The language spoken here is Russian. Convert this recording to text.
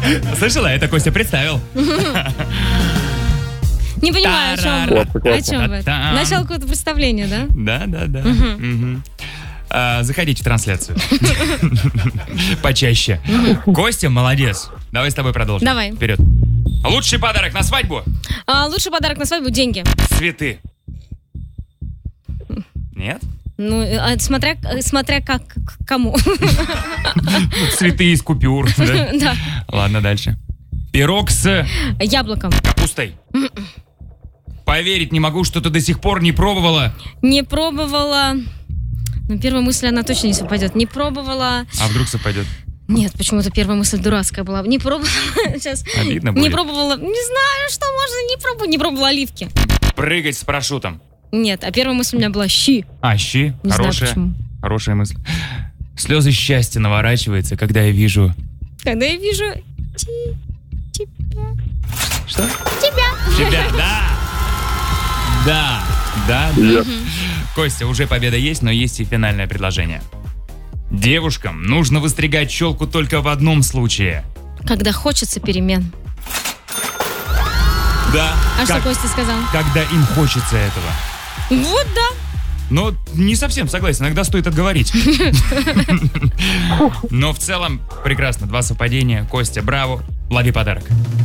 Слышала? Это Костя представил. Не понимаю, о чем вы. Начало какого-то представления, да? Да. Заходите в трансляцию. Почаще. Костя, молодец. Давай с тобой продолжим. Давай. Вперед. Лучший подарок на свадьбу? Лучший подарок на свадьбу — деньги. Цветы. Нет? Ну, смотря как кому. Цветы из купюр. Да. Ладно, дальше. Пирог с Яблоком. капустой. Поверить не могу, что ты до сих пор не пробовала. Не пробовала. Ну, первая мысль, она точно не совпадет. Не пробовала. А вдруг совпадет? Нет, почему-то первая мысль дурацкая была. Не пробовала. Сейчас. Обидно будет. Не пробовала. Не знаю, что можно не пробовать. Не пробовала оливки. Прыгать с парашютом. Нет, а первая мысль у меня была щи. Щи? Не знаю, почему. Хорошая мысль. Слезы счастья наворачиваются, когда я вижу... Когда я вижу тебя. Что? Тебя, да. Костя, уже победа есть, но есть и финальное предложение. Девушкам нужно выстригать челку только в одном случае. Когда хочется перемен. Да. Что Костя сказал? Когда им хочется этого. Вот да. Но не совсем согласен, иногда стоит отговорить. Но в целом прекрасно. 2 совпадения. Костя, браво. Лови подарок.